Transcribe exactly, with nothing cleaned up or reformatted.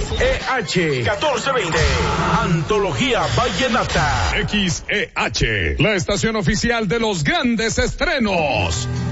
E H catorce veinte. Antología Vallenata. X E H, la estación oficial de los grandes estrenos.